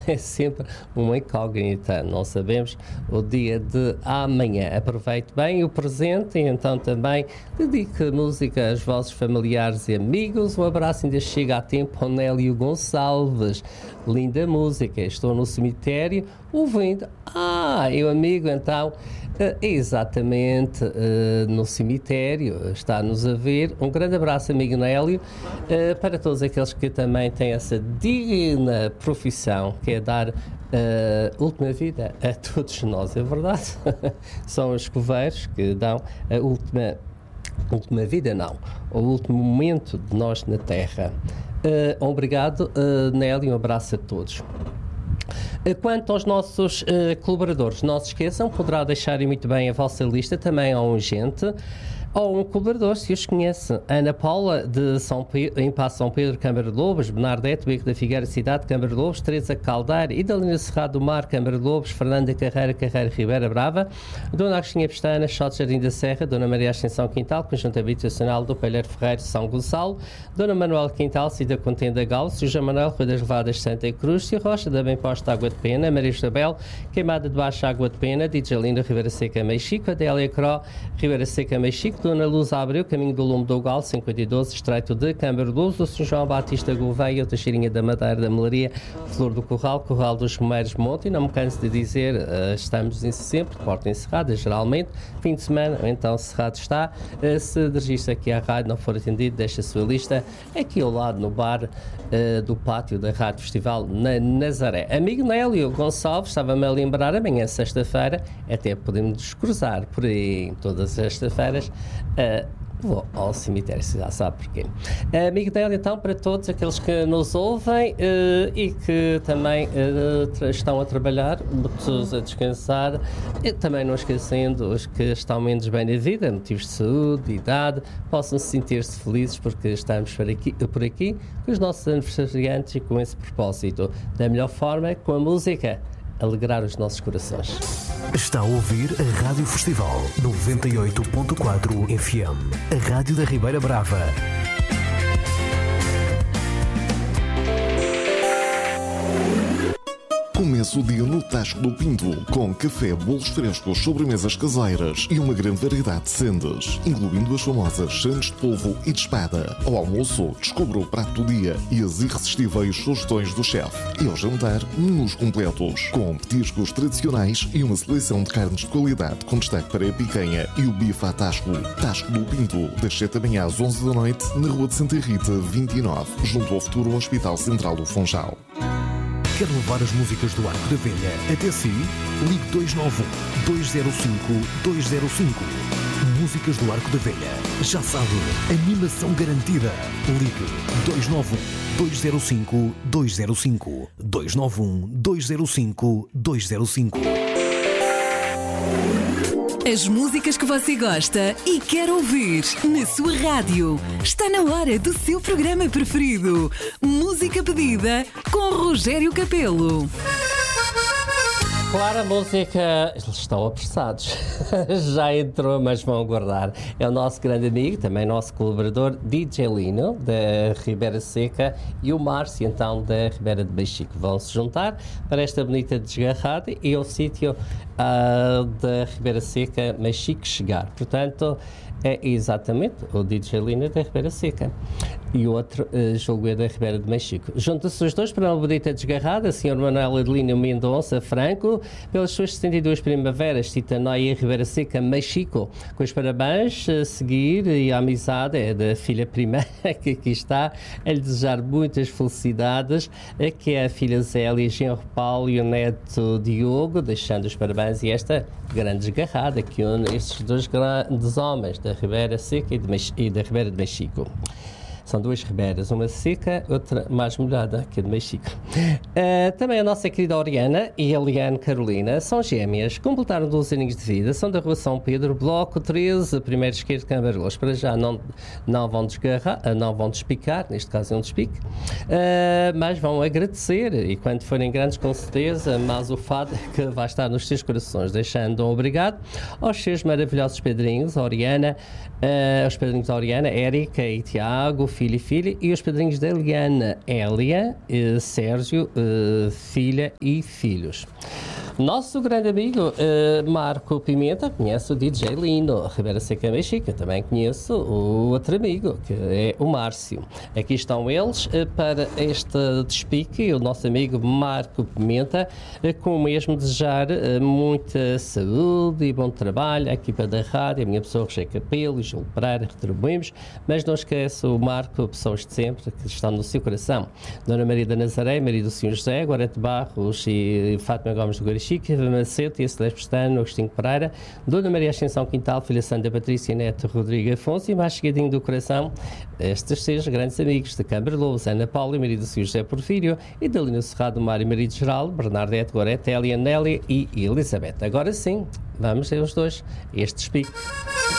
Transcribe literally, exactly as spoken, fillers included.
É sempre uma incógnita, não sabemos o dia de amanhã. Aproveite bem o presente e então também dedique música aos vossos familiares e amigos. Um abraço, ainda chega a tempo ao Nélio Gonçalves. Linda música, estou no cemitério ouvindo. Ah, meu amigo, então, exatamente no cemitério, está-nos a ver. Um grande abraço, amigo Nélio, para todos aqueles que também têm essa digna profissão, que é dar uh, última vida a todos nós, é verdade? São os coveiros que dão a última, última vida, não, o último momento de nós na Terra. Uh, obrigado, uh, Nélio, um abraço a todos. Quanto aos nossos uh, colaboradores, não se esqueçam, poderá deixarem muito bem a vossa lista também a um agente ou um colaborador, se os conhece. Ana Paula, de São Pedro, em Passo São Pedro, Câmara de Lobos, Bernardete, Beco da Figueira, Cidade, Câmara de Lobos, Teresa Caldeira, Idalina Cerrado do Mar, Câmara de Lobos, Fernanda Carreira, Carreira Ribeira Brava, Dona Agostinha Pestana, Xote Jardim da Serra, Dona Maria Ascensão Quintal, Conjunto Habitacional do Palheiro Ferreiro, São Gonçalo, Dona Manuel Quintal, Cida Contenda Galo, Sr. Manuel, Rui das Levadas, Santa Cruz, Cia Rocha, da Bem Posta, Água de Pena, Maria Isabel, Queimada de Baixo, Água de Pena, Djalina, Ribeira Seca, Meixico, Adélia Cro, Ribeira Seca, Meixico, Dona Luz Abreu, Caminho do Lume do Gal, cinquenta e doze, Estreito de Câmara de Luz, o São João Batista Gouveia, o Teixeirinha da Madeira da Melaria, Flor do Corral, Corral dos Romeiros Monte, e não me canso de dizer, uh, estamos em sempre, porta encerrada, geralmente, fim de semana, ou então cerrado está. Uh, se registra aqui à rádio, não for atendido, deixa a sua lista aqui ao lado, no bar uh, do pátio da Rádio Festival na Nazaré. Amigo Nélio Gonçalves, estava-me a lembrar, amanhã, sexta-feira, até podemos nos cruzar por aí, todas as sextas-feiras, uh, vou ao cemitério, se já sabe porquê. Amigo Nélio, então, para todos aqueles que nos ouvem uh, e que também uh, tra- estão a trabalhar, muitos a descansar, e também não esquecendo os que estão menos bem na vida, motivos de saúde, de idade, possam sentir-se felizes porque estamos por aqui, por aqui com os nossos aniversariantes e com esse propósito, da melhor forma, com a música, alegrar os nossos corações. Está a ouvir a Rádio Festival noventa e oito ponto quatro F M, a Rádio da Ribeira Brava. Começa o dia no Tasco do Pinto, com café, bolos frescos, sobremesas caseiras e uma grande variedade de sendas, incluindo as famosas sandes de polvo e de espada. Ao almoço, descubra o prato do dia e as irresistíveis sugestões do chefe. E ao jantar, menus completos, com petiscos tradicionais e uma seleção de carnes de qualidade, com destaque para a picanha e o bife à Tasco. Tasco do Pinto, das sete da manhã às onze da noite, na Rua de Santa Rita, vinte e nove, junto ao futuro Hospital Central do Funchal. Quer levar as músicas do Arco da Velha até si? Ligue dois nove um, dois zero cinco, dois zero cinco. Músicas do Arco da Velha. Já sabe, animação garantida. Ligue dois nove um, dois zero cinco, dois zero cinco. dois nove um, dois zero cinco, dois zero cinco. As músicas que você gosta e quer ouvir na sua rádio. Está na hora do seu programa preferido. Música pedida com Rogério Capelo. Claro, a música, eles estão apressados, já entrou, mas vão guardar. É o nosso grande amigo, também nosso colaborador, Djalino, da Ribeira Seca, e o Márcio, então, da Ribeira de Meixico. Vão se juntar para esta bonita desgarrada e ao sítio uh, da Ribeira Seca, Meixico, chegar. Portanto, é exatamente o Djalino da Ribeira Seca e o outro, uh, julgo é da Ribeira de Meixico. Juntam-se os dois para uma bonita desgarrada, a senhora Manuela Adelina Mendonça Franco, pelas suas setenta e duas primaveras, Titanoia, Ribeira Seca, Meixico, com os parabéns a seguir, e a amizade é da filha primeira que aqui está, a lhe desejar muitas felicidades, que é a filha Zélia, Genro Paulo e o neto Diogo, deixando os parabéns e esta grande desgarrada que une estes dois grandes homens da Ribeira Seca e, de Mex- e da Ribeira de Meixico. São duas ribeiras, uma seca, outra mais molhada, que é de Meixico. Uh, também a nossa querida Oriana e a Liane Carolina são gêmeas, completaram doze aninhos de vida, são da Rua São Pedro, Bloco treze, primeiro esquerdo de Câmara. Para já não, não vão desgarrar, não vão despicar, neste caso é um despique, uh, mas vão agradecer, e quando forem grandes, com certeza, mas o fado é que vai estar nos seus corações, deixando um obrigado aos seus maravilhosos padrinhos, a Oriana, uh, aos padrinhos da Oriana, Érica e Tiago, filho e filha, e os padrinhos da Eliana, Hélia, eh, Sérgio, eh, filha e filhos. Nosso grande amigo eh, Marco Pimenta conhece o D J Lino, Ribeira Seca Mexica. Também conheço o outro amigo, que é o Márcio. Aqui estão eles eh, para este despique, o nosso amigo Marco Pimenta, eh, com o mesmo desejar eh, muita saúde e bom trabalho à equipa da rádio, a minha pessoa, Roger Capelo e Júlio Pereira, retribuímos, mas não esqueça o Marco, pessoas de sempre que estão no seu coração. Dona Maria da Nazaré, Maria do Senhor José, Gorete Barros e Fátima Gomes do Guarixi, Chica Macete e a Celeste Pestano, Agostinho Pereira, Dona Maria Ascensão Quintal, Filha Santa Patrícia Neto Rodrigo Afonso, e mais chegadinho do coração, estes seis grandes amigos de Câmara Lourdes, Ana Paula e Maria do Senhor José Porfírio, e da Lina Cerrado, Mário Marido Geral, Bernardete, Gorete, Elia, Nélia e Elizabeth. Agora sim, vamos ter os dois, este despique.